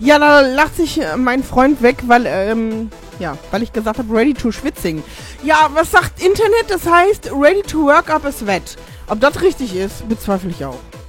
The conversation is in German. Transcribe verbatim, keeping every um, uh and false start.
Ja, da lacht sich äh, mein Freund weg, weil, ähm, ja, weil ich gesagt habe, ready to schwitzing. Ja, was sagt Internet? Das heißt, ready to work up a sweat. Ob das richtig ist, bezweifle ich auch.